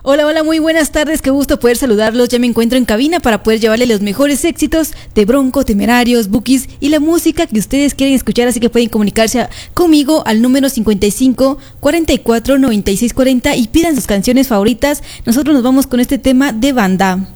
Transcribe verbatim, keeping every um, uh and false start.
Hola, hola, muy buenas tardes, qué gusto poder saludarlos. Ya me encuentro en cabina para poder llevarle los mejores éxitos de Bronco, Temerarios, Bukis y la música que ustedes quieren escuchar, así que pueden comunicarse conmigo al número cincuenta y cinco, cuarenta y cuatro, noventa y seis cuarenta y pidan sus canciones favoritas. Nosotros nos vamos con este tema de Banda.